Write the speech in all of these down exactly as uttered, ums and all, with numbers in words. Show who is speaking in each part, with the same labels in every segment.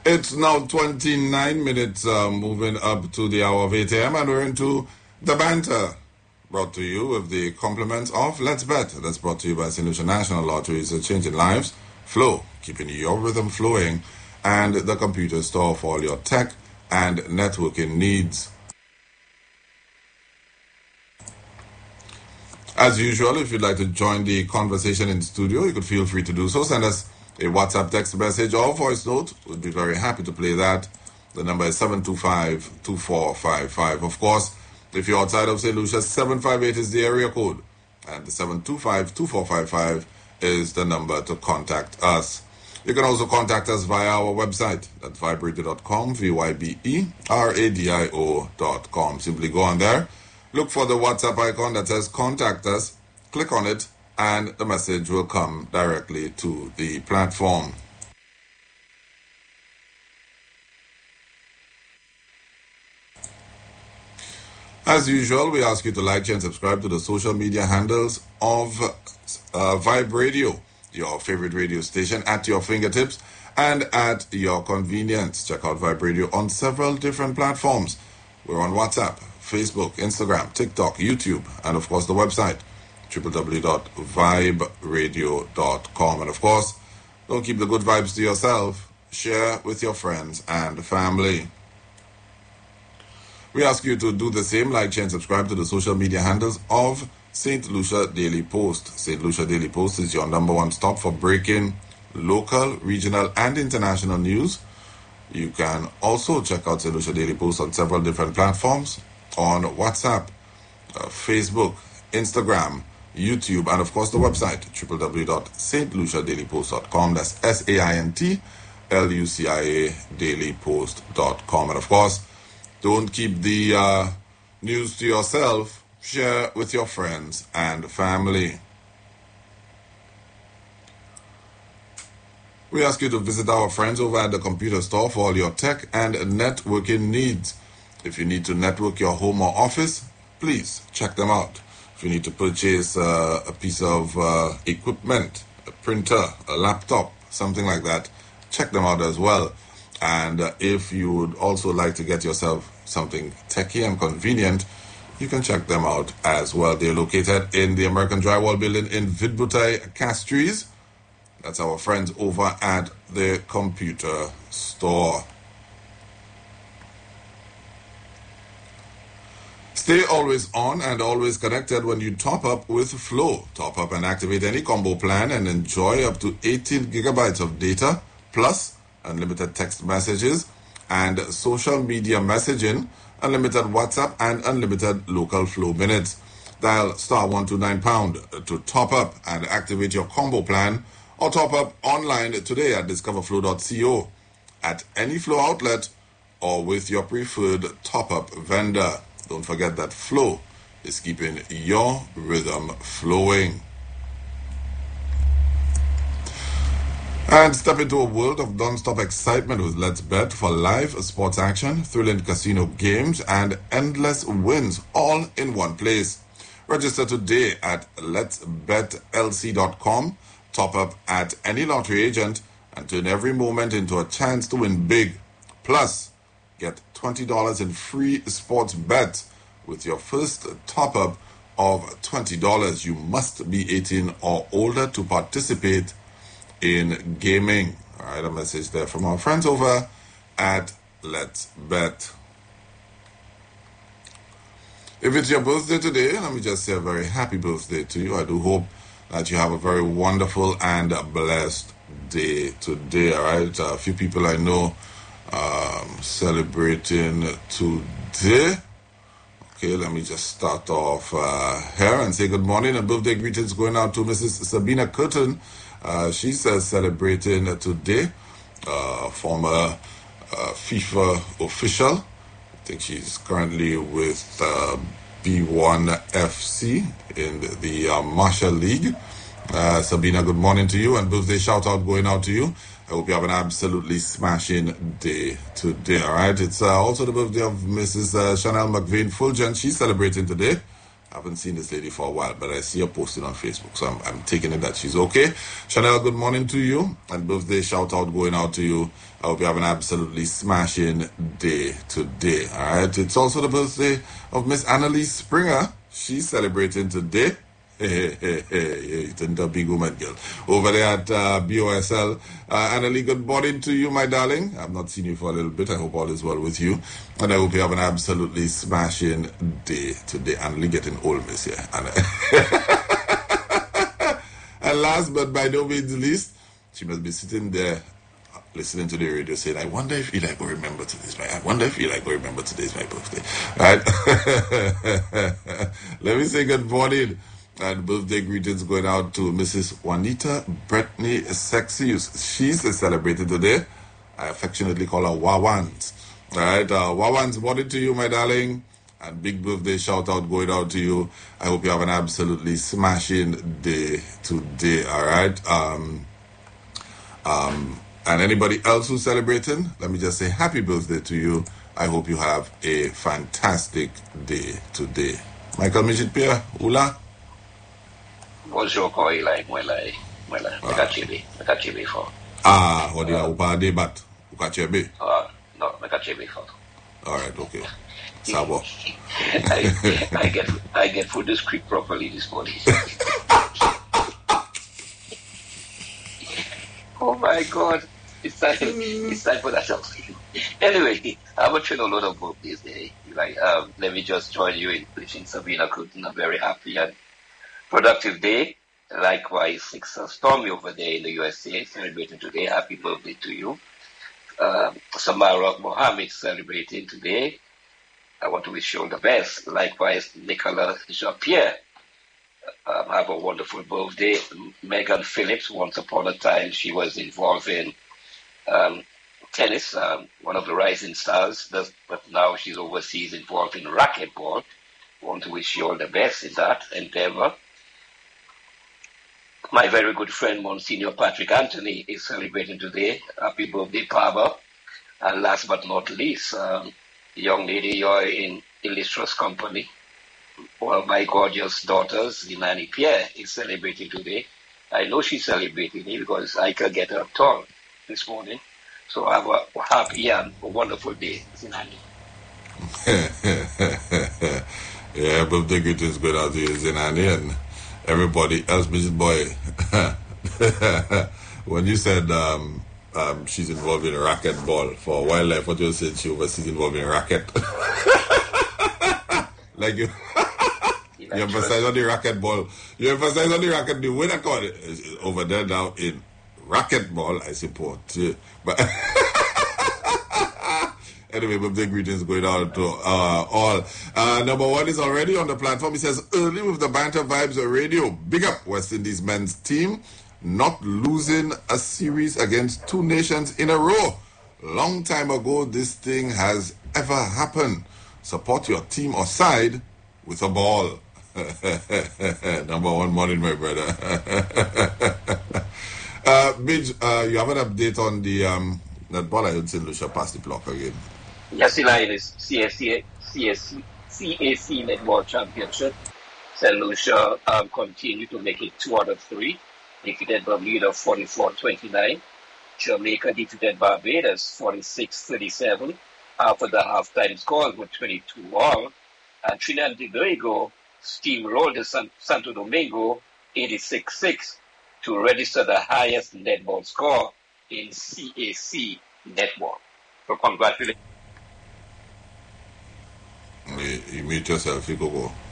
Speaker 1: It's now twenty-nine minutes, uh, moving up to the hour of eight a.m. and we're into the banter. Brought to you with the compliments of Let's Bet. That's brought to you by Saint Lucia National Lotteries, changing lives. Flow, keeping your rhythm flowing. And the computer store for all your tech and networking needs. As usual, if you'd like to join the conversation in the studio, you could feel free to do so. Send us a WhatsApp text message or voice note. We'd be very happy to play that. The number is seven two five, two four five five. Of course, if you're outside of Saint Lucia, seven five eight is the area code. And the seven two five, two four five five is the number to contact us. You can also contact us via our website at vibe radio dot com, V Y B E R A D I O dot com. Simply go on there, look for the WhatsApp icon that says contact us, click on it, and the message will come directly to the platform. As usual, we ask you to like and subscribe to the social media handles of uh, Vibe Radio, your favorite radio station, at your fingertips and at your convenience. Check out Vibe Radio on several different platforms. We're on WhatsApp, Facebook, Instagram, TikTok, YouTube, and of course the website, w w w dot vibe radio dot com. And of course, don't keep the good vibes to yourself. Share with your friends and family. We ask you to do the same, like, share, and subscribe to the social media handles of Saint Lucia Daily Post. Saint Lucia Daily Post is your number one stop for breaking local, regional, and international news. You can also check out Saint Lucia Daily Post on several different platforms, on WhatsApp, uh, Facebook, Instagram, YouTube, and of course the website, w w w dot saint lucia daily post dot com. That's S A I N T L U C I A daily post dot com. And of course, don't keep the uh, news to yourself. Share with your friends and family. We ask you to visit our friends over at the computer store for all your tech and networking needs. If you need to network your home or office, please check them out. If you need to purchase uh, a piece of uh, equipment, a printer, a laptop, something like that, check them out as well. And uh, if you would also like to get yourself something techy and convenient, you can check them out as well. They're located in the American Drywall Building in Vidbutai, Castries. That's our friends over at the computer store. Stay always on and always connected when you top up with Flow. Top up and activate any combo plan and enjoy up to eighteen gigabytes of data, plus unlimited text messages and social media messaging, unlimited WhatsApp, and unlimited local Flow minutes. Dial star one two nine pound to top up and activate your combo plan, or top up online today at discover flow dot co, at any Flow outlet, or with your preferred top-up vendor. Don't forget that Flow is keeping your rhythm flowing. And step into a world of non-stop excitement with Let's Bet for live sports action, thrilling casino games, and endless wins, all in one place. Register today at lets bet l c dot com, top up at any lottery agent, and turn every moment into a chance to win big. Plus, get twenty dollars in free sports bets with your first top-up of twenty dollars. You must be eighteen or older to participate in gaming. All right, a message there from our friends over at Let's Bet. If it's your birthday today, let me just say a very happy birthday to you. I do hope that you have a very wonderful and blessed day today. All right, a few people I know um, celebrating today. Okay, let me just start off uh, here and say good morning and birthday greetings going out to Missus Sabina Curtin. Uh, she's uh, celebrating today, uh, former uh, FIFA official. I think she's currently with uh, B one F C in the, the uh, Marshall League. Uh, Sabina, good morning to you and birthday shout out going out to you. I hope you have an absolutely smashing day today, all right? It's uh, also the birthday of Missus Uh, Chanel McVeigh Fulgen. She's celebrating today. I haven't seen this lady for a while, but I see her posting on Facebook, so I'm, I'm taking it that she's okay. Chanel, good morning to you, and birthday shout out going out to you. I hope you have an absolutely smashing day today, all right? It's also the birthday of Miss Annalise Springer. She's celebrating today. Hey, hey, hey, it's a big woman, girl. Over there at uh, B O S L. Uh, Annalie, good morning to you, my darling. I've not seen you for a little bit. I hope all is well with you. And I hope you have an absolutely smashing day today. Annalie getting old, miss here. And, and last but by no means least, she must be sitting there listening to the radio saying, I wonder if Eli will remember today's my I wonder if Eli will remember today's my birthday. Right? Let me say good morning. And birthday greetings going out to Missus Juanita Brittany Sexius. She's celebrated today. I affectionately call her Wawans. All right, uh, Wawans, morning to you, my darling. And big birthday shout out going out to you. I hope you have an absolutely smashing day today. All right. Um, um, and anybody else who's celebrating, let me just say happy birthday to you. I hope you have a fantastic day today. Michael Mijit-Pierre, Ula.
Speaker 2: Bonjour, Eli. Mwela, mwela. Mekachebe, mekachebe for.
Speaker 1: Ah, what do you upa debat? Ukachebe.
Speaker 2: Uh, no, mekachebe for.
Speaker 1: All right, okay. Sabo.
Speaker 2: I, I get, I get through the script properly this morning. Oh my God, it's time, it's time for that show. Anyway, I'm watching a lot of birthdays today. Like, um, let me just join you in wishing Sabina Cooten a very happy and productive day. Likewise, it's a stormy over there in the U S A, celebrating today. Happy birthday to you. Um, Samara Mohammed celebrating today. I want to wish you all the best. Likewise, Nicolas Jean-Pierre. Um, have a wonderful birthday. Megan Phillips, once upon a time, she was involved in um, tennis, um, one of the rising stars, does, but now she's overseas involved in racquetball. I want to wish you all the best in that endeavor. My very good friend, Monsignor Patrick Anthony, is celebrating today. Happy birthday, Papa. And last but not least, um, the young lady you're in illustrious company, one of my gorgeous daughters, Zinani Pierre, is celebrating today. I know she's celebrating it because I can get her tall this morning. So have a happy and a wonderful day, Zinani.
Speaker 1: Yeah, birthday greetings going out to you, Zinani, and everybody else, Missus Boy. When you said um, um, she's involved in racquetball for wildlife, what you said she overseas involved in racket. Like you, you emphasize on the racquetball. You emphasize on the racket. The winner called it is over there now in racquetball, I support. Yeah. But anyway, birthday greetings going out to uh, all. Uh, number one is already on the platform. He says, early with the Banter Vibes Radio. Big up West Indies men's team. Not losing a series against two nations in a row. Long time ago, this thing has ever happened. Support your team or side with a ball. Number one morning, my brother. uh, Midge, uh, you have an update on the um, that ball I heard Saint Lucia pass the block again.
Speaker 2: Yes, Eli, it is C S C, C S C, C A C Netball Championship. Saint Lucia um, continue to make it two out of three. Defeated Bermuda forty-four twenty-nine. Jamaica defeated Barbados forty-six thirty-seven. After the halftime score with twenty-two all. And Trinidad and Tobago steamrolled the San- Santo Domingo eighty-six six to register the highest netball score in C A C netball. So congratulations.
Speaker 1: You, you mute yourself, you go go.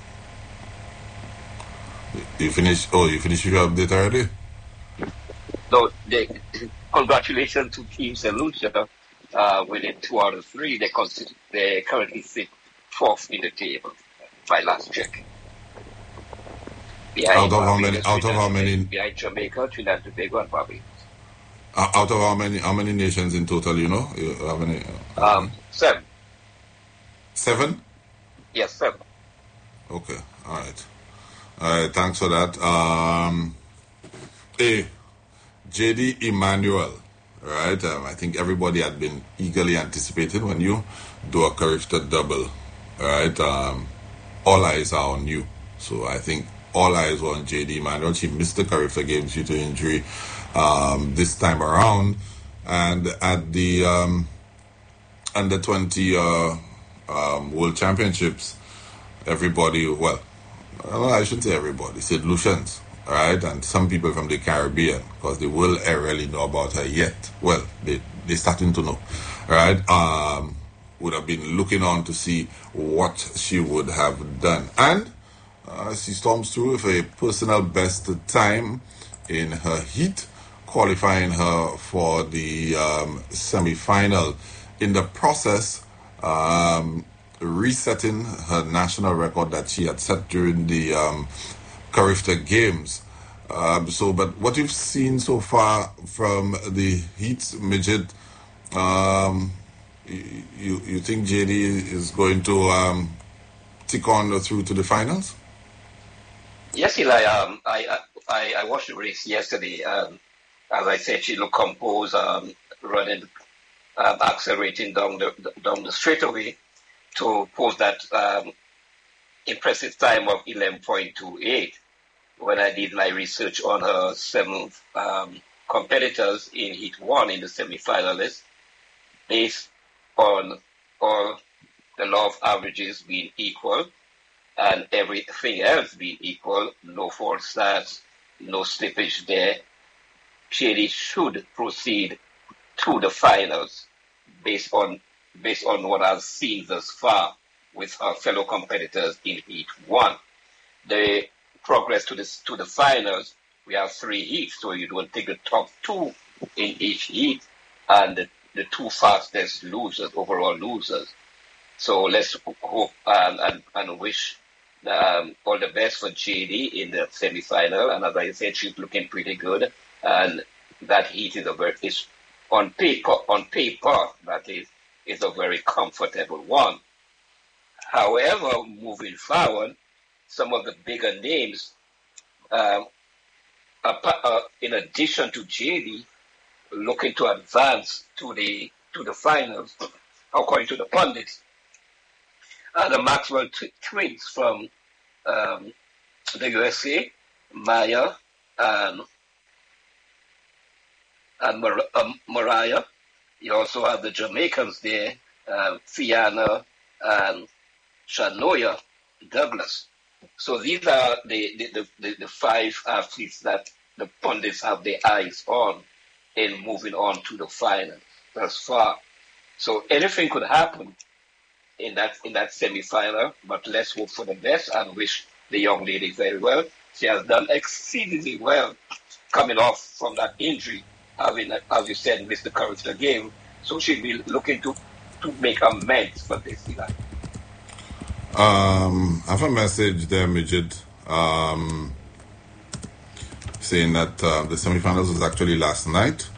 Speaker 1: You finish, oh, you finished your update already?
Speaker 2: So, they, congratulations to Team Saint Lucia. Uh, winning two out of three, they, consider, they currently sit fourth in the table by last check. Behind
Speaker 1: out of how many? Out of how many?
Speaker 2: Behind Jamaica, Trinidad and Tobago, and Barbados.
Speaker 1: Uh, out of how many? How many nations in total? You know, you, how many?
Speaker 2: Uh, um, seven.
Speaker 1: Seven?
Speaker 2: Yes, seven.
Speaker 1: Okay, all right, all right. Thanks for that. Um, A. J D Emmanuel. Right, um, I think everybody had been eagerly anticipating when you do a Carifta double. Right, um, all eyes are on you. So I think all eyes were on J D Manuel. She missed the Carifta Games due to injury um, this time around. And at the um, under twenty uh, um, World Championships, everybody, well, I shouldn't say everybody, Saint Lucians, all right, and some people from the Caribbean, because they will really know about her yet. Well, they, they're starting to know, all right, um, would have been looking on to see what she would have done. And uh, she storms through with a personal best time in her heat, qualifying her for the um, semi-final. In the process, um, resetting her national record that she had set during the um, Carifta Games. Um, so, but what you've seen so far from the heats, Midget, um, you you think J D is going to um, tick on through to the finals?
Speaker 2: Yes, Eli. Um, I, I I watched the race yesterday. Um, as I said, she looked composed, um, running, um, accelerating down the down the straightaway to post that um, impressive time of eleven point two eight. When I did my research on her seven um, competitors in Heat one in the semi-finalists, based on all the law of averages being equal and everything else being equal, no false starts, no slippage there, J D should proceed to the finals based on based on what I've seen thus far with her fellow competitors in Heat one. The progress to the, to the finals, we have three heats, so you don't take the top two in each heat and the, the two fastest losers, overall losers. So let's hope um, and, and wish um, all the best for J D in the semi-final. And as I said, she's looking pretty good. And that heat is a very, is on paper, on paper, that is, is a very comfortable one. However, moving forward, some of the bigger names, um, uh, in addition to J D, looking to advance to the to the finals, according to the pundits, are the Maxwell t- twins from um, the U S A, Maya and and Mar- um, Mariah. You also have the Jamaicans there, uh, Fiona and Shanoya Douglas. So these are the, the, the, the five athletes that the pundits have their eyes on in moving on to the final thus far. So anything could happen in that in that semi-final, but let's hope for the best and wish the young lady very well. She has done exceedingly well coming off from that injury, having, as you said, missed the Carifta game. So she'll be looking to, to make amends for this.
Speaker 1: Um, I have a message there, Midget, um, saying that uh, the semifinals was actually last night.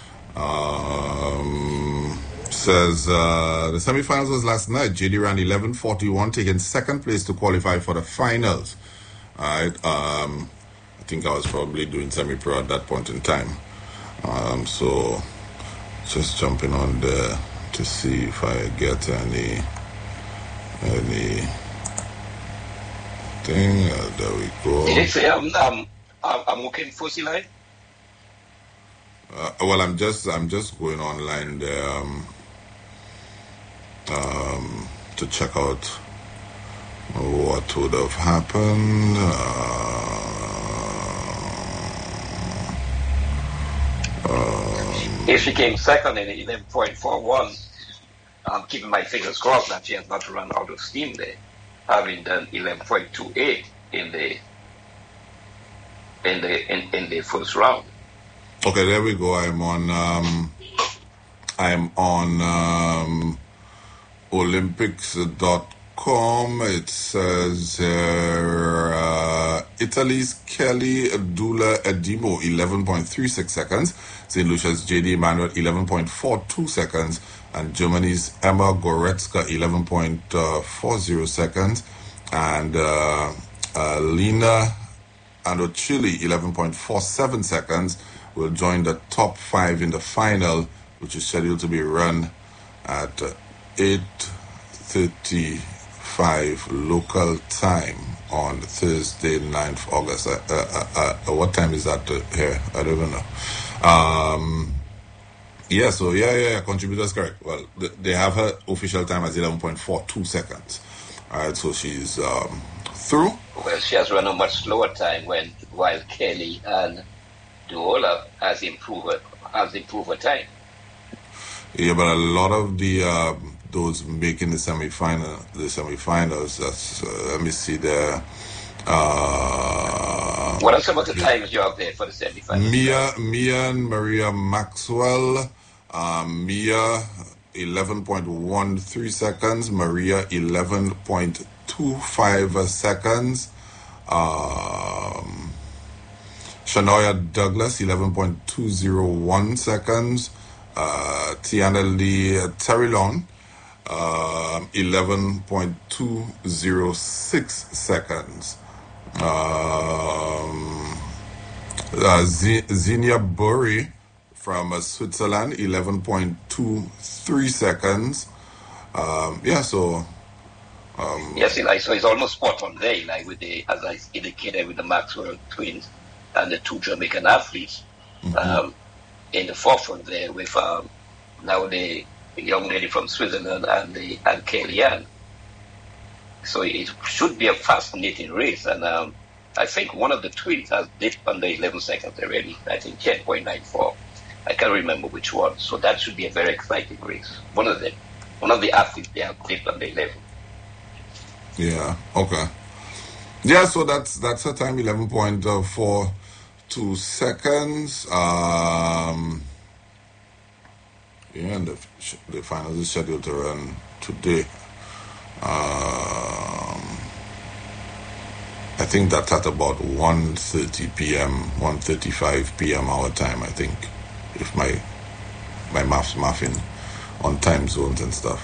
Speaker 1: Um, says uh, the semifinals was last night. J D ran eleven forty-one, taking second place to qualify for the finals. All right. Um, I think I was probably doing semi-pro at that point in time. Um, so just jumping on there to see if I get any. Any thing, uh, there we go.
Speaker 2: Did it say I'm, I'm, I'm looking for Silai?
Speaker 1: Uh, well, I'm just I'm just going online there um, um, to check out what would have happened. Uh, um,
Speaker 2: if she came second in eleven point four one, I'm keeping my fingers crossed that she has not run out of steam there, having done eleven point two eight in the in the in, in the first round.
Speaker 1: Okay, there we go. I'm on um, I'm on um, Olympics dot com. It says uh, uh, Italy's Kelly Dula Edimo eleven point three six seconds, Saint Lucia's J D Emanuel eleven point four two seconds, and Germany's Emma Goretzka eleven point four zero seconds, and uh, uh, Lina Andochili eleven point four seven seconds will join the top five in the final, which is scheduled to be run at eight thirty-five local time on Thursday, ninth of August. Uh, uh, uh, uh, what time is that uh, here? I don't even know. Um, yeah, so yeah, yeah, yeah, contributor's correct. Well, th- they have her official time as eleven point four two seconds. All right, so she's um, through.
Speaker 2: Well, she has run a much slower time when while Kelly and Duola has improved her, has improved her time.
Speaker 1: Yeah, but a lot of the uh, those making the semi-final, the semi-finals. That's uh, let me see there. Uh,
Speaker 2: what are some of the times you have there for the semi-finals?
Speaker 1: Mia, Mia and Maria Maxwell. Um, Mia eleven point one three seconds. Maria eleven point two five seconds. Um, Shanoya Douglas eleven point two zero one seconds. Uh, Tiana Lee Terrilon, uh, eleven point two zero six seconds. Um, uh, Z- Zinnia Burry from uh, Switzerland, eleven point two three seconds. Um, yeah, so. Um,
Speaker 2: yes, like, so it's almost spot on there, like with the, as I indicated, with the Maxwell twins and the two Jamaican athletes. Mm-hmm. Um, in the forefront there with um, now the young lady from Switzerland and the and Kellyanne. So it should be a fascinating race, and um, I think one of the twins has dipped under eleven seconds already. I think ten point nine four. I can't remember which one. So that should be a very exciting race. One of them, one of the athletes they have dipped under eleven.
Speaker 1: Yeah. Okay. Yeah. So that's that's her time, eleven point four. Two seconds. Um, yeah, and the, the finals is scheduled to run today. Um, I think that's at about one thirty p.m., one thirty-five p.m. our time, I think, if my my math's mathing on time zones and stuff.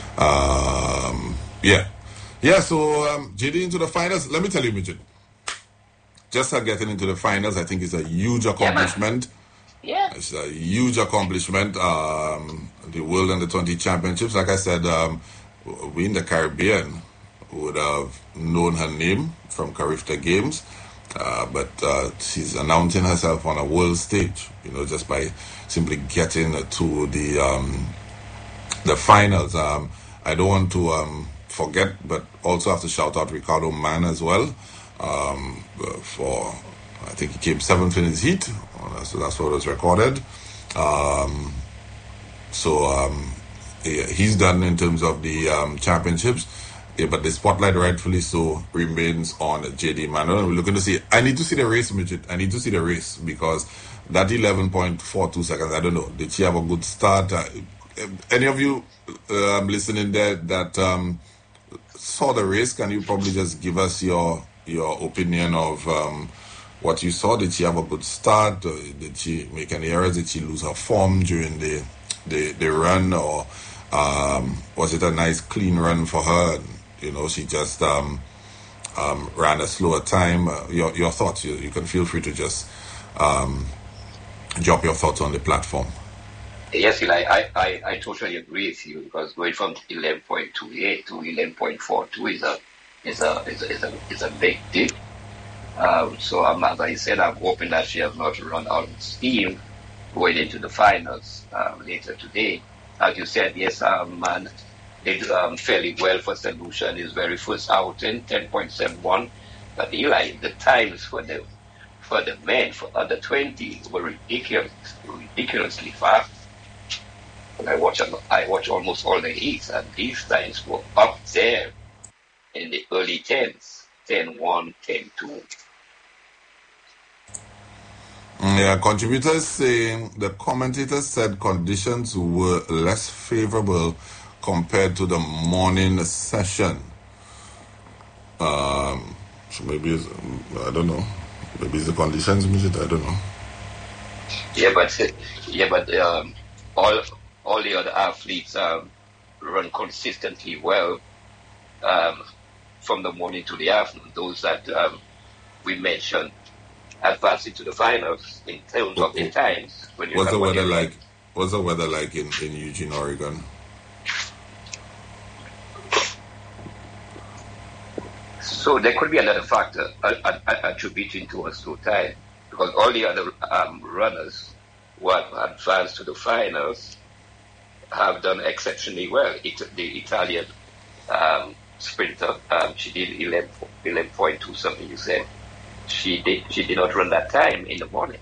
Speaker 1: Um, yeah. Yeah, so um, J D into the finals. Let me tell you, Midget. Just her getting into the finals, I think, is a huge accomplishment.
Speaker 2: Yeah,
Speaker 1: It's a huge accomplishment. Um, the World Under twenty Championships, like I said, um, we in the Caribbean would have known her name from Carifta Games, uh, but uh, she's announcing herself on a world stage, you know, just by simply getting to the um, the finals. Um, I don't want to um, forget, but also have to shout out Ricardo Mann as well. Um, for I think he came seventh in his heat, so that's what was recorded. Um, so um, yeah, he's done in terms of the um, championships, yeah, but the spotlight, rightfully so, remains on J D Manuel. We're looking to see. I need to see the race, Midget. I need to see the race because that eleven point four two seconds. I don't know. Did she have a good start? Uh, any of you um, listening there that um, saw the race? Can you probably just give us your your opinion of um, what you saw? Did she have a good start? Or did she make any errors? Did she lose her form during the the, the run, or um, was it a nice clean run for her? And, you know, she just um, um, ran a slower time. Uh, your your thoughts? You, you can feel free to just um, drop your thoughts on the platform.
Speaker 2: Yes, Eli, I, I, I totally agree with you because going from eleven point two eight to eleven point four two is a is a is a is a, is a big dip. Um, so um, as I said, I'm hoping that she has not run out of steam going into the finals um, later today. As you said, yes, um, man did um, fairly well for Saint Lucia in his very first outing, ten point seven one. But Eli, the times for the for the men for under twenty were ridiculous, ridiculously fast. I watch I watch almost all the heats, and these times were up there in the early tens, ten one, ten two.
Speaker 1: Yeah, contributors saying the commentators said conditions were less favorable compared to the morning session. Um, so maybe it's, I don't know. Maybe it's the conditions, I don't know.
Speaker 2: Yeah, but yeah, but um, all all the other athletes um, run consistently well um, from the morning to the afternoon. Those that um, we mentioned advancing to the finals in terms of the times. When you
Speaker 1: what's the weather like? What's the weather like in, in Eugene, Oregon?
Speaker 2: So there could be another factor uh, uh, uh, attributing towards slow time, because all the other um, runners who have advanced to the finals have done exceptionally well. It, the Italian um, sprinter, um, she did eleven point two something. You said she did. She did not run that time in the morning.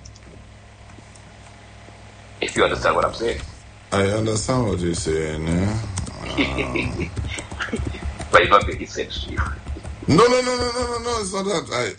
Speaker 2: If you understand what I'm saying.
Speaker 1: I understand what you're saying. Yeah? Um,
Speaker 2: but it's not making sense to you.
Speaker 1: No, no, no, no, no, no, no. It's not that. I,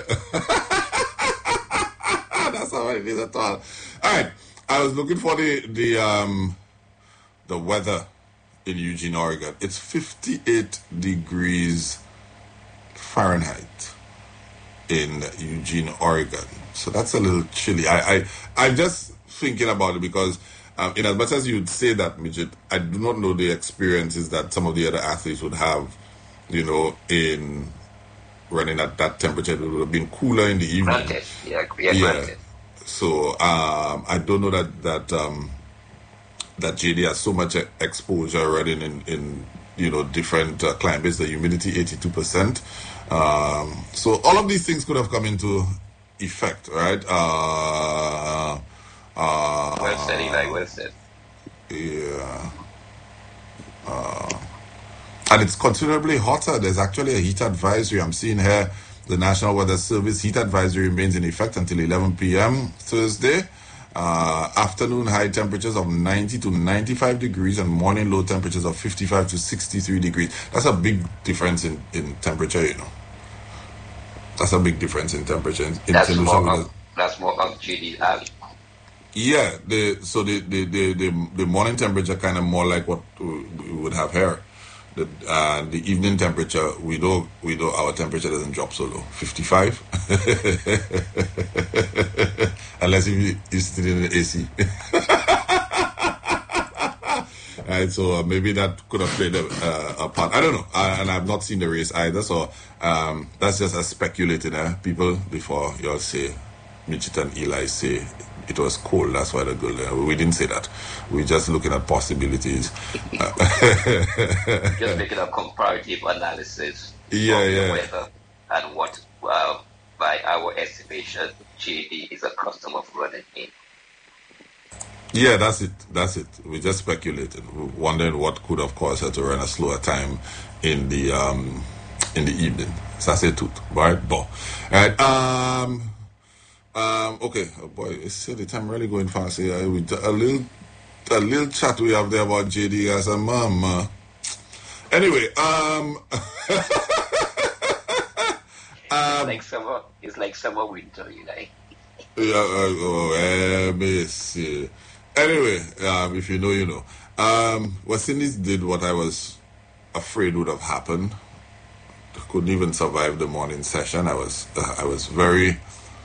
Speaker 1: I, that's not what it is at all. All right. I was looking for the the um the weather in Eugene, Oregon. It's fifty-eight degrees Fahrenheit in Eugene, Oregon. So that's a little chilly. I, I I'm just thinking about it because um, in as much as you'd say that, Midget, I do not know the experiences that some of the other athletes would have, you know, in running at that temperature. It would have been cooler in the evening.
Speaker 2: Granted. Yeah, yeah,
Speaker 1: yeah.
Speaker 2: Granted.
Speaker 1: So um, I don't know that that um, that J D has so much exposure running in, in you know different uh, climates. The humidity eighty-two percent. Um, so all of these things could have come into effect, right? Uh, uh,
Speaker 2: well said, Eli. Well said.
Speaker 1: Yeah. Uh, and it's considerably hotter. There's actually a heat advisory. I'm seeing here the National Weather Service heat advisory remains in effect until eleven p.m. Thursday. Uh, afternoon high temperatures of ninety to ninety-five degrees and morning low temperatures of fifty-five to sixty-three degrees. That's a big difference in, in temperature, you know. That's a big difference in temperature. In, in
Speaker 2: that's, more of, that's more of J D Alley.
Speaker 1: Yeah, the, so the, the, the, the, the morning temperature kind of more like what we would have here. The, uh, the evening temperature, we know, we know our temperature doesn't drop so low, fifty-five. Unless you, you're sitting in the A C. Right, so uh, maybe that could have played a, uh, a part. I don't know, I, and I've not seen the race either, so um, that's just a speculating. Uh, people, before y'all say, Midget and Eli say it was cold, that's why the girl. Uh, we didn't say that. We're just looking at possibilities.
Speaker 2: Just making a comparative analysis
Speaker 1: yeah,
Speaker 2: of
Speaker 1: yeah.
Speaker 2: the weather and what, well, by our estimation, J D is accustomed of running in.
Speaker 1: Yeah, that's it. That's it. We're just speculating. We're wondering what could have caused her to run a slower time in the um in the evening. So I say tooth, right? But all right. Um. Um. Okay. Oh boy, it's the time really going fast here. A little, a little chat we have there about J D as a mom. Uh, anyway. Um.
Speaker 2: It's like summer. It's like summer winter, you know.
Speaker 1: Yeah. Uh, oh, let me see. Anyway, um, if you know, you know. Um, West Indies did what I was afraid would have happened. They couldn't even survive the morning session. I was, uh, I was very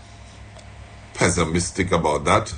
Speaker 1: pessimistic about that.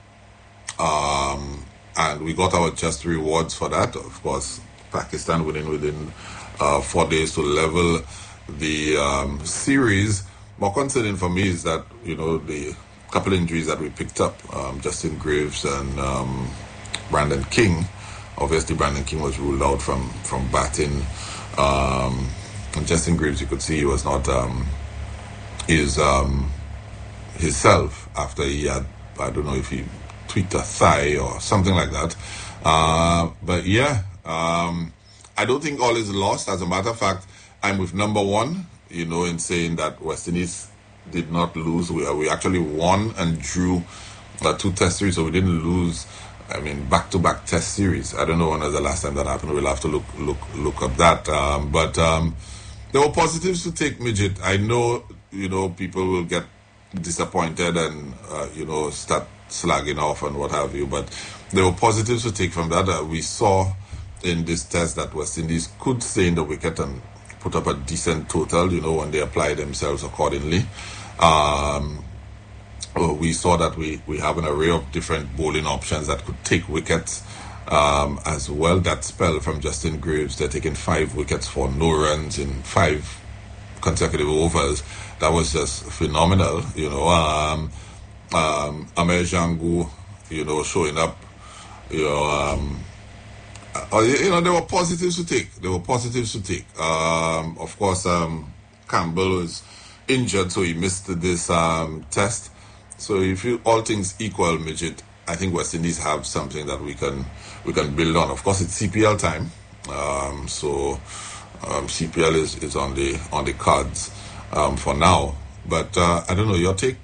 Speaker 1: Um, and we got our just rewards for that. Of course, Pakistan winning within uh, four days to level the um, series. More concerning for me is that, you know, the couple injuries that we picked up, um, Justin Graves and um, Brandon King. Obviously, Brandon King was ruled out from, from batting. Um, and Justin Graves, you could see he was not um, his, um, himself after he had, I don't know if he tweaked a thigh or something like that. Uh, but yeah, um, I don't think all is lost. As a matter of fact, I'm with number one, you know, in saying that West Indies did not lose. We, we actually won and drew uh, two test series, so we didn't lose. I mean, back-to-back test series. I don't know when was the last time that happened. We'll have to look look look up that. Um, but um, there were positives to take, Midget. I know, you know, people will get disappointed and, uh, you know, start slagging off and what have you. But there were positives to take from that. Uh, we saw in this test that West Indies could stay in the wicket and put up a decent total, you know, when they apply themselves accordingly. Um, we saw that we, we have an array of different bowling options that could take wickets um, as well. That spell from Justin Graves, they're taking five wickets for no runs in five consecutive overs. That was just phenomenal, you know. Um, um, Amer Jangu, you know, showing up, you know, um, uh, you know, there were positives to take. There were positives to take. Um, of course, um, Campbell was injured, so he missed this um, test. So if you all things equal, Midget, I think West Indies have something that we can we can build on. Of course, it's C P L time, um, so um, C P L is, is on the on the cards um, for now. But uh, I don't know your take.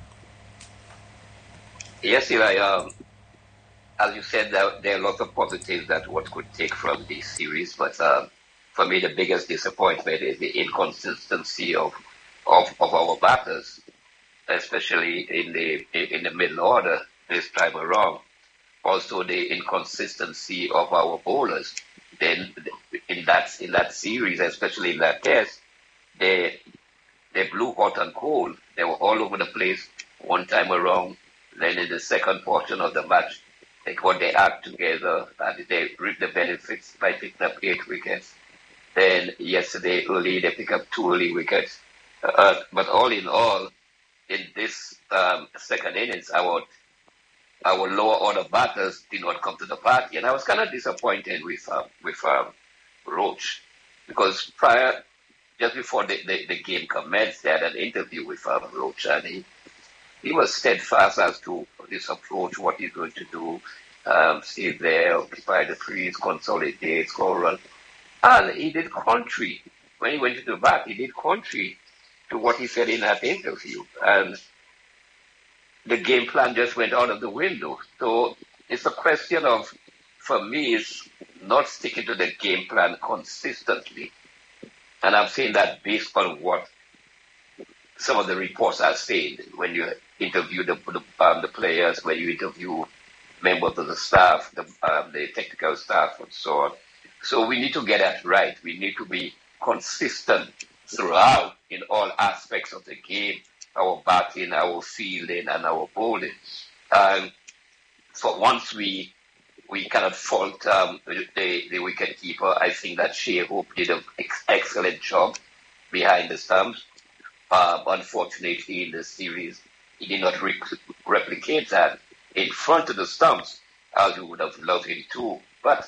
Speaker 2: Yes, Eli. Um, as you said, there, there are lots of positives that one could take from this series, but um, for me, the biggest disappointment is the inconsistency of of, of our batters, especially in the in the middle order this time around. Also, the inconsistency of our bowlers. Then, in that in that series, especially in that test, they they blew hot and cold. They were all over the place one time around. Then in the second portion of the match, they got their act together and they reaped the benefits by picking up eight wickets. Then yesterday early, they picked up two early wickets. Uh, but all in all, in this um, second innings, our our lower order batters did not come to the party, and I was kind of disappointed with uh, with um, Roach, because prior, just before the, the, the game commenced, they had an interview with um, Roach, and he, he was steadfast as to this approach, what he's going to do, um, stay there, occupy the crease, consolidate, score run. And he did contrary. When he went to the bat, he did contrary to what he said in that interview. And the game plan just went out of the window. So it's a question of, for me, it's not sticking to the game plan consistently. And I'm saying that based on what some of the reports are saying, when you interview the the, um, the players, when you interview members of the staff, the, um, the technical staff, and so on. So we need to get that right. We need to be consistent throughout in all aspects of the game, our batting, our fielding, and our bowling. Um, for once we we cannot fault um, the, the wicket keeper. I think that Shea Hope did an ex- excellent job behind the stumps. Um, unfortunately, in the series, he did not re- replicate that in front of the stumps, as we would have loved him to. But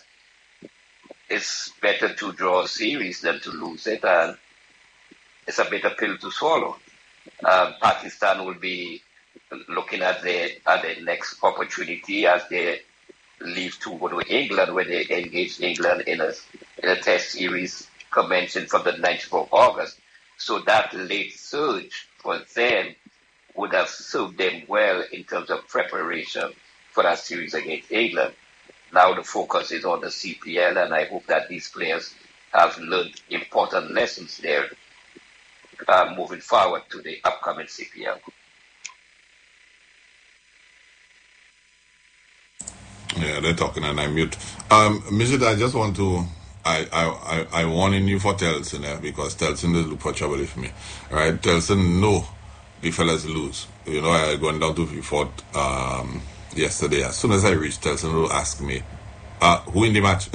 Speaker 2: it's better to draw a series than to lose it, and it's a bitter pill to swallow. Um, Pakistan will be looking at the at the next opportunity as they leave to go to England, where they engage England in a in a test series commencing from the ninth of August. So that late surge for them would have served them well in terms of preparation for that series against England. Now the focus is on the C P L, and I hope that these players have learned important lessons there uh, moving forward to the upcoming C P L.
Speaker 1: Yeah, they're talking and I mute. Um, Mijit, I just want to, I, I, I, I warning you for Telson eh, because Telson does look for trouble with me. Right? Telson, no, the fellas lose. You know, I gone down to Fort um, yesterday. As soon as I reached, Telson will ask me, uh, who in the match?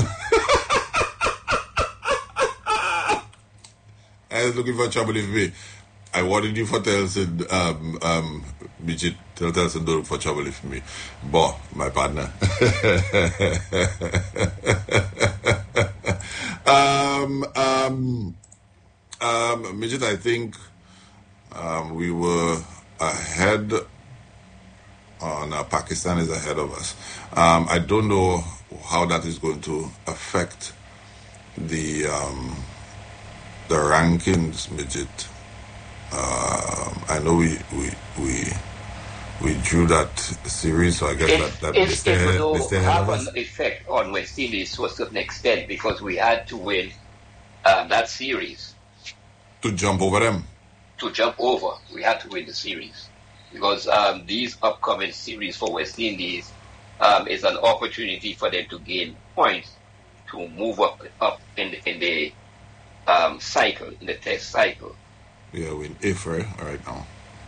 Speaker 1: I was looking for trouble with me. I wanted you for Telson, um, um, Mijit, tell Telson don't look for trouble with me. But, my partner. um, um, um, Mijit, I think um, we were ahead on uh, Pakistan is ahead of us. Um, I don't know how that is going to affect the um, the rankings, Midget. Um, I know we we we we drew that series, so I guess
Speaker 2: it,
Speaker 1: that that
Speaker 2: it,
Speaker 1: they stay
Speaker 2: it
Speaker 1: ahead,
Speaker 2: will
Speaker 1: they stay ahead
Speaker 2: have
Speaker 1: of us.
Speaker 2: an effect on West Indies to a certain extent because we had to win um, that series
Speaker 1: To jump over them.
Speaker 2: to jump over. We had to win the series because um, these upcoming series for West Indies um, is an opportunity for them to gain points to move up up in the, in the um, cycle, in the test cycle.
Speaker 1: Yeah, we're in If right right now.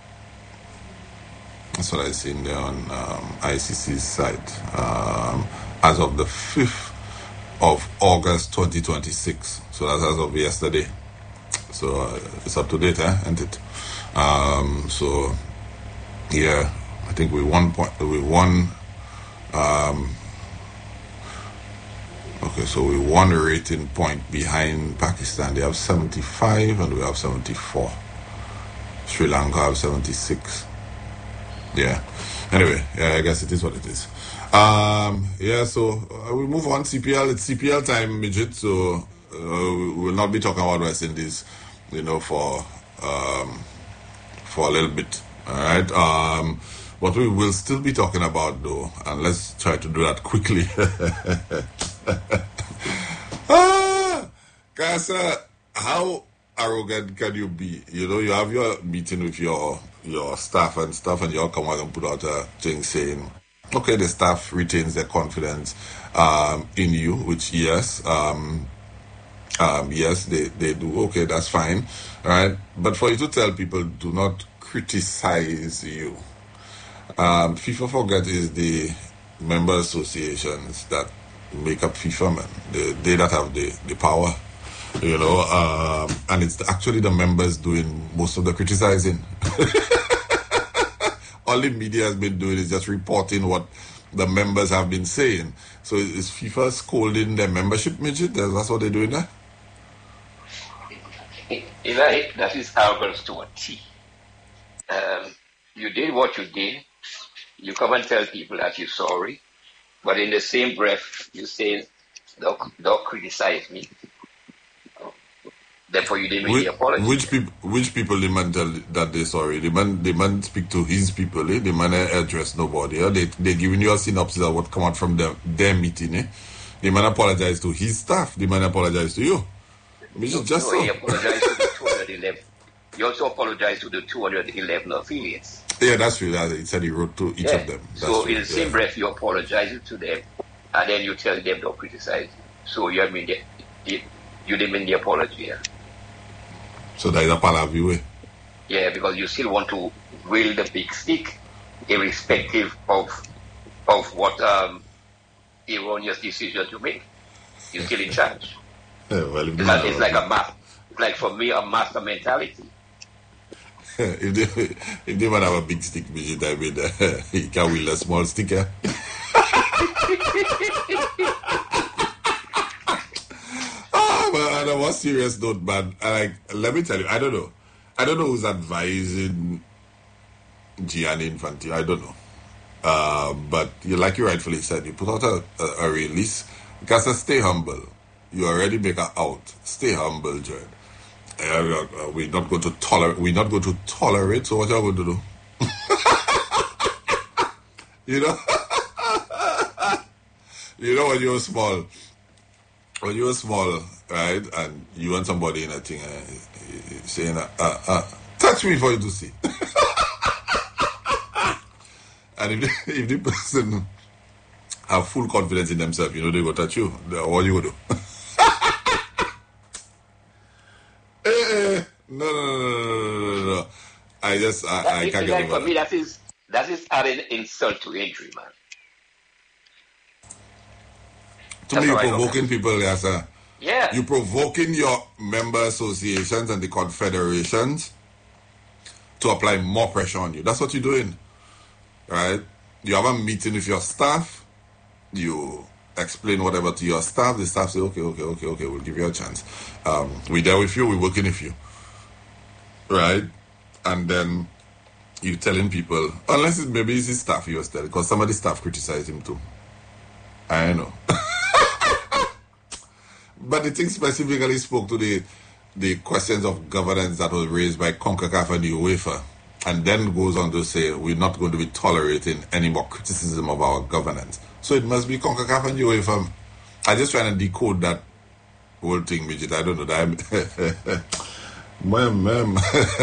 Speaker 1: That's what I seen there on um, I C C's site. Um, as of the fifth of August twenty twenty-six. So that's as of yesterday. So uh, it's up to date, eh? Isn't it? Um, so yeah, I think we won point. We won. Um, Okay, so we're one rating point behind Pakistan. They have seventy-five and we have seventy-four. Sri Lanka have seventy-six. Yeah. Anyway, yeah, I guess it is what it is. Um, yeah, so uh, we move on. C P L, it's C P L time, midget. So uh, we will not be talking about West Indies, you know, for um, for a little bit. All right. Um, what we will still be talking about, though, and let's try to do that quickly. ah, Casa, how arrogant can you be? You know, you have your meeting with your your staff and stuff, and you all come out and put out a thing saying, okay, the staff retains their confidence um, in you, which yes, um, um, yes, they, they do. Okay, that's fine, right? But for you to tell people, do not criticize you. Um, FIFA Forget is the member associations that make up FIFA, man. They, they that have the, the power, you know, um, and it's actually the members doing most of the criticizing. All the media has been doing is just reporting what the members have been saying. So is FIFA scolding their membership, midget? That's what they're doing there?
Speaker 2: Eli, that is arrogance to a T. Um, you did what you did. You come and tell people that you're sorry, but in the same breath, you say, don't, don't criticize me. Therefore, you didn't make
Speaker 1: which,
Speaker 2: the apology.
Speaker 1: Which people, which people the man tell that they're sorry? The man, the man speak to his people. Eh? The man address nobody. Eh? They they giving you a synopsis of what come out from them, their meeting. Eh? The man apologize to his staff. The man apologize to you. Which
Speaker 2: no,
Speaker 1: is just
Speaker 2: no,
Speaker 1: so.
Speaker 2: He apologized to the two hundred eleven. He also apologized to the two hundred eleven affiliates.
Speaker 1: Yeah, that's true. That he said he wrote to each
Speaker 2: yeah.
Speaker 1: of them. That's
Speaker 2: so
Speaker 1: true.
Speaker 2: in the same
Speaker 1: yeah. breath,
Speaker 2: you apologize to them, and then you tell them don't criticize. So you have made the, the you didn't mean the apology. Yeah?
Speaker 1: So that is a part of you. Eh?
Speaker 2: Yeah, because you still want to wield the big stick, irrespective of of what um, erroneous decision you make. You're still in charge.
Speaker 1: Yeah, well,
Speaker 2: it's like, it's like a master. It's like for me a master mentality.
Speaker 1: if they if they want to have a big stick, midget, I mean, uh, he can wield a small stick. Eh? ah, but on a more serious note, man, like, let me tell you, I don't know. I don't know who's advising Gianni Infantino. I don't know. Uh, but you, like you rightfully said, you put out a, a, a release. Because uh, stay humble. You already make her out. Stay humble, Jared. Uh, uh, we're not going to tolerate. We're not going to tolerate. So what are you going to do? you know, you know when you're small, when you're small, right, and you want somebody in a thing, uh, saying, uh, uh, uh, "Touch me for you to see." And if the, if the person have full confidence in themselves, you know they go touch you. What you go do? No, no, no, no, no, no, no. I just, I, I can't get over
Speaker 2: for me, that is, that is adding insult to injury, man.
Speaker 1: To me, you're provoking people, yes, sir.
Speaker 2: Yeah.
Speaker 1: You're provoking your member associations and the confederations to apply more pressure on you. That's what you're doing, right? You have a meeting with your staff. You explain whatever to your staff. The staff say, okay, okay, okay, okay, we'll give you a chance. Um, we're there with you. We're working with you. Right, and then you telling people, unless it maybe it's his staff he was telling, because some of the staff criticized him too. I know. But the thing specifically spoke to the the questions of governance that was raised by CONCACAF and the UEFA, and then goes on to say we're not going to be tolerating any more criticism of our governance. So it must be CONCACAF and the UEFA. I'm just trying to decode that whole thing, midget. I don't know that. Mem, mem.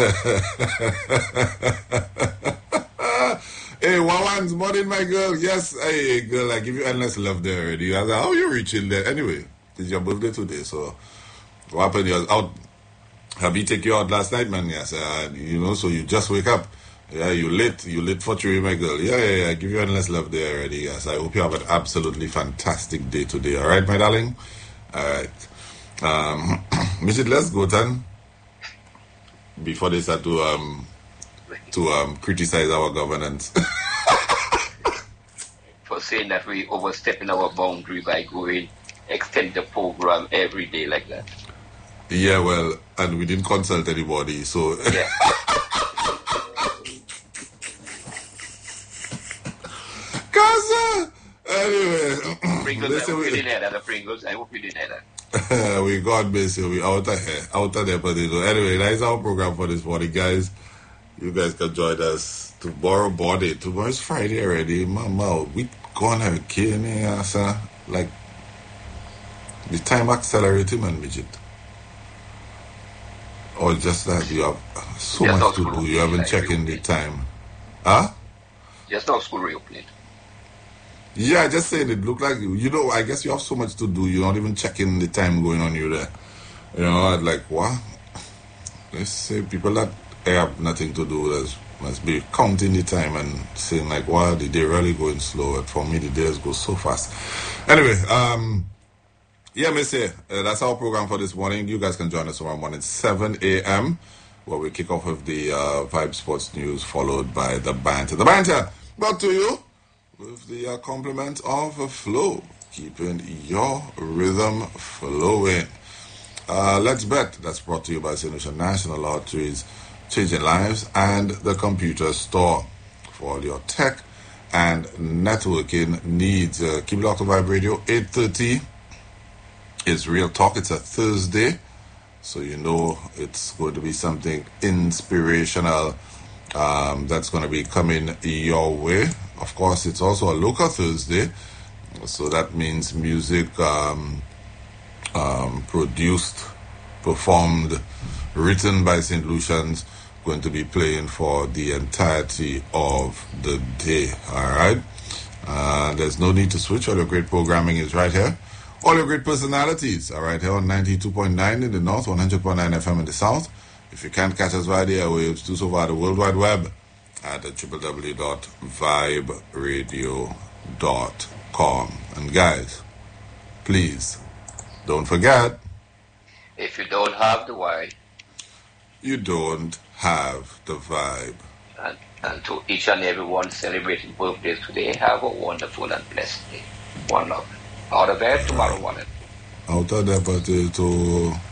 Speaker 1: Hey, Wawan's morning, my girl. Yes, hey, girl, I give you endless love there already. I was like, how are you reaching there? Anyway, it's your birthday today, so what happened? You was out. Have you take you out last night, man? Yes, uh, you know, so you just wake up. Yeah, you late. You late for three, my girl. Yeah, yeah, yeah. I give you endless love there already. Yes, I hope you have an absolutely fantastic day today. All right, my darling? All right. Um, Mister let's go, then. Before they start to um to um criticize our governance.
Speaker 2: For saying that we overstepping our boundary by going extend the program every day like that.
Speaker 1: Yeah, well, and we didn't consult anybody, so.
Speaker 2: Yeah.
Speaker 1: Cause, uh, anyway.
Speaker 2: Pringles, I hope you didn't hear that. The Pringles, I hope you didn't hear
Speaker 1: that. We got busy. We out of here. Out of there, potato. Anyway, that's our program for this morning, guys. You guys can join us tomorrow morning. Tomorrow's Friday already. Mama, we gonna kill me, sir. Like, the time accelerating, man, midget. Or just that you have so
Speaker 2: Just
Speaker 1: much to do. You haven't
Speaker 2: like
Speaker 1: checked in the time. Huh?
Speaker 2: Just now school reopening.
Speaker 1: Yeah, just saying it looked like you. You know, I guess you have so much to do. You're not even checking the time going on you there. You know, like, what? Let's say people that have nothing to do that's, must be counting the time and saying, like, wow, the day really going slow. For me, the days go so fast. Anyway, um... yeah, Miss A, uh, that's our program for this morning. You guys can join us tomorrow morning, seven a.m., where we kick off with the uh, Vibe Sports News, followed by the banter. The banter brought to you with the uh, compliment of a flow, keeping your rhythm flowing. Uh, Let's Bet, that's brought to you by Saint Lucia National Lotteries, changing lives, and the Computer Store for all your tech and networking needs. Uh, keep it locked to Vibe Radio, eight thirty. It's Real Talk. It's a Thursday, so you know it's going to be something inspirational um, that's going to be coming your way. Of course, it's also a local Thursday, so that means music um, um, produced, performed, written by Saint Lucians going to be playing for the entirety of the day. All right? Uh, there's no need to switch. All your great programming is right here. All your great personalities are right here on ninety-two point nine in the north, one hundred point nine F M in the south. If you can't catch us via the airwaves, do so via the World Wide Web at w w w dot vibe radio dot com. And guys, please, don't forget,
Speaker 2: if you don't have the why,
Speaker 1: you don't have the vibe.
Speaker 2: And, and to each and everyone celebrating birthdays today, have a wonderful and blessed day. One love. Out of there tomorrow morning.
Speaker 1: Out of there, potato.